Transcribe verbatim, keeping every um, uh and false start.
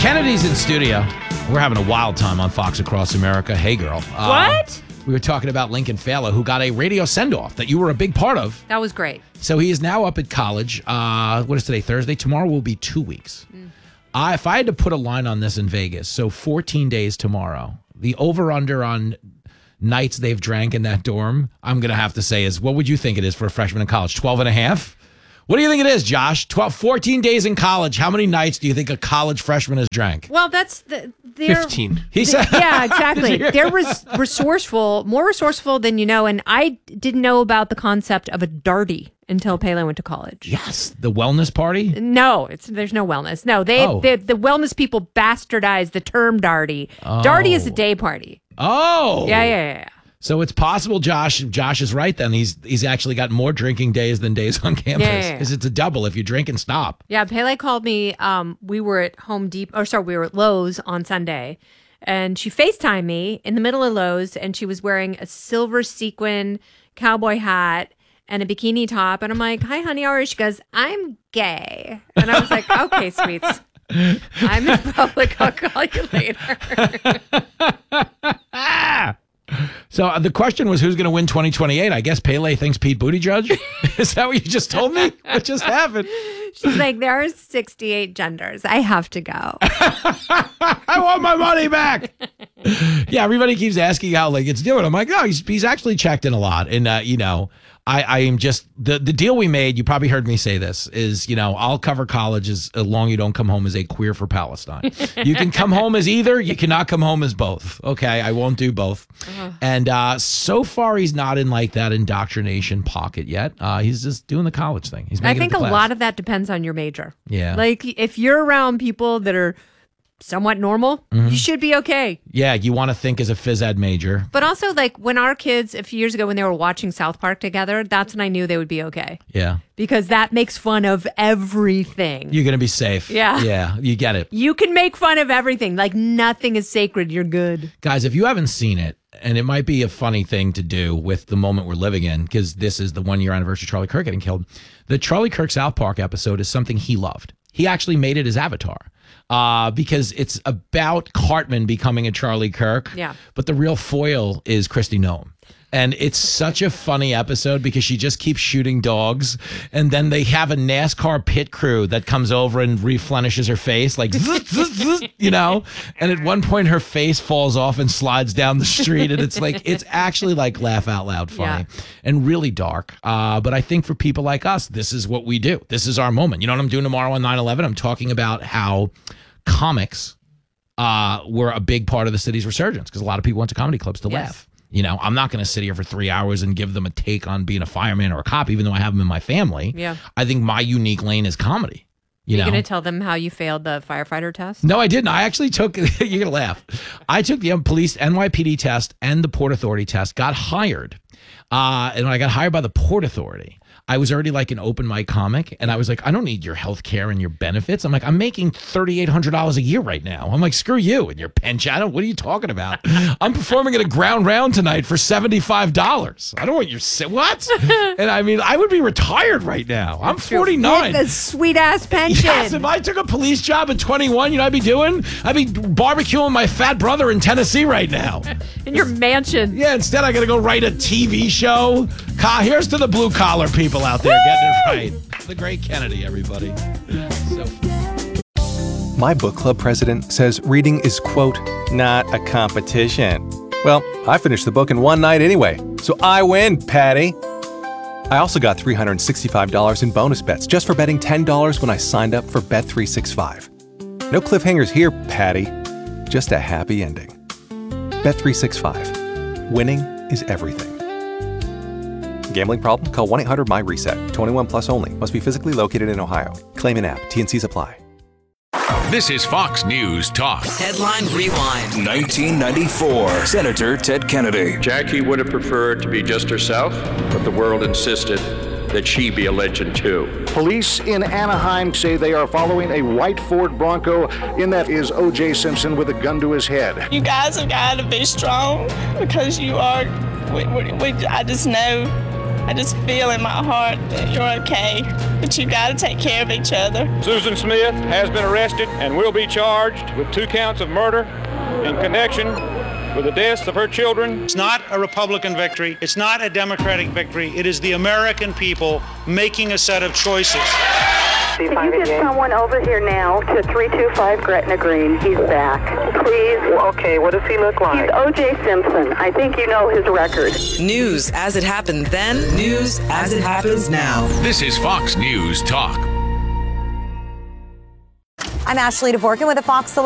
Kennedy's in studio. We're having a wild time on Fox Across America. Hey, girl. Uh, What? We were talking about Lincoln Fala, who got a radio send-off that you were a big part of. That was great. So he is now up at college. Uh, what is today? Thursday? Tomorrow will be two weeks. Mm. I, if I had to put a line on this in Vegas, so fourteen days tomorrow, the over-under on nights they've drank in that dorm, I'm going to have to say is, what would you think it is for a freshman in college? twelve and a half? What do you think it is, Josh? twelve, fourteen days in college. How many nights do you think a college freshman has drank? Well, that's the they're, fifteen. He said, yeah, exactly. They're res- resourceful, more resourceful than you know. And I didn't know about the concept of a darty until Pele went to college. Yes, the wellness party. No, it's there's no wellness. No, they, Oh. they the wellness people bastardized the term darty. Oh. Darty is a day party. Oh, Yeah, yeah, yeah. yeah. So it's possible, Josh. Josh is right. Then he's he's actually got more drinking days than days on campus Yeah, yeah, yeah. because it's a double if you drink and stop. Yeah, Pele called me. Um, we were at Home Depot, or sorry, we were at Lowe's on Sunday, and she FaceTimed me in the middle of Lowe's, and she was wearing a silver sequin cowboy hat and a bikini top, and I'm like, "Hi, honey, how are you?" She goes, "I'm gay," and I was like, "Okay, sweets, I'm in public. I'll call you later." So uh, the question was, who's going to win twenty twenty-eight? I guess Pele thinks Pete Buttigieg. Is that what you just told me? What just happened? She's like, "There are sixty-eight genders. I have to go." I want my money back. Yeah, everybody keeps asking how like it's doing. I'm like, no, he's he's actually checked in a lot, and uh, you know. I, I am just the, the deal we made. You probably heard me say this is, you know, I'll cover college as long as you don't come home as a queer for Palestine. You can come home as either. You cannot come home as both. OK, I won't do both. Uh-huh. And uh, so far, he's not in like that indoctrination pocket yet. Uh, he's just doing the college thing. He's making I think it to a class. lot of that depends on your major. Yeah. Like if you're around people that are somewhat normal, Mm-hmm. you should be okay. Yeah, you want to think as a phys ed major. But also, like when our kids a few years ago when they were watching South Park together, that's when I knew they would be okay. Yeah. Because that makes fun of everything. You're going to be safe. Yeah. Yeah, you get it. You can make fun of everything. Like nothing is sacred. You're good. Guys, if you haven't seen it, and it might be a funny thing to do with the moment we're living in, because this is the one year anniversary of Charlie Kirk getting killed. The Charlie Kirk South Park episode is something he loved. He actually made it his avatar. Uh, because it's about Cartman becoming a Charlie Kirk. Yeah. But the real foil is Kristi Noem. And it's such a funny episode because she just keeps shooting dogs. And then they have a NASCAR pit crew that comes over and replenishes her face, like, zzz, zzz, zzz, you know? And at one point, her face falls off and slides down the street. And it's like, it's actually like laugh out loud funny Yeah. and really dark. Uh, but I think for people like us, this is what we do. This is our moment. You know what I'm doing tomorrow on nine eleven? I'm talking about how comics uh, were a big part of the city's resurgence because a lot of people went to comedy clubs to Yes. laugh. You know, I'm not going to sit here for three hours and give them a take on being a fireman or a cop, even though I have them in my family. Yeah. I think my unique lane is comedy. You You're know? going to tell them how you failed the firefighter test? No, I didn't. I actually took, you're going to laugh. I took the police N Y P D test and the Port Authority test, got hired. Uh, and when I got hired by the Port Authority, I was already like an open mic comic. And I was like, I don't need your health care and your benefits. I'm like, I'm making three thousand eight hundred dollars a year right now. I'm like, screw you and your pension. I don't, what are you talking about? I'm performing at a ground round tonight for seventy-five dollars. I don't want your, what? And I mean, I would be retired right now. I'm forty-nine. With the sweet ass pension. Yes, if I took a police job at twenty-one, you know what I'd be doing? I'd be barbecuing my fat brother in Tennessee right now. In your mansion. Yeah, instead I got to go write a T V show. Ca- Here's to the blue collar people out there getting it right. The great Kennedy, everybody. So. My book club president says reading is, quote, not a competition. Well, I finished the book in one night anyway, so I win, Patty. I also got three hundred sixty-five dollars in bonus bets just for betting ten dollars when I signed up for Bet three sixty-five. No cliffhangers here, Patty. Just a happy ending. Bet three sixty-five. Winning is everything. Gambling problem? Call one eight hundred M Y reset. twenty-one plus only. Must be physically located in Ohio. Claim in app. T N Cs apply. This is Fox News Talk. Headline Rewind. nineteen ninety-four. Senator Ted Kennedy. Jackie would have preferred to be just herself, but the world insisted that she be a legend too. Police in Anaheim say they are following a white Ford Bronco. In that is O J Simpson with a gun to his head. You guys have got to be strong because you are, we, we, we, I just know I just feel in my heart that you're okay, but you got to take care of each other. Susan Smith has been arrested and will be charged with two counts of murder in connection with the deaths of her children. It's not a Republican victory. It's not a Democratic victory. It is the American people making a set of choices. Can you get someone over here now to three two five Gretna Green? He's back. Please. Okay, what does he look like? He's O J Simpson. I think you know his record. News as it happened then, news as it happens now. This is Fox News Talk. I'm Ashley DeVorkin with a Fox